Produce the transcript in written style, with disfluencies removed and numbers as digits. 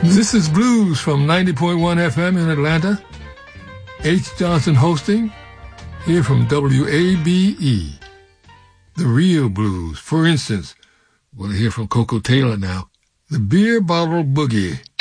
This is Blues from 90.1 FM in Atlanta. H. Johnson hosting, here from WABE. The real blues. For instance, we'll hear from Coco Taylor now. The Beer Bottle Boogie.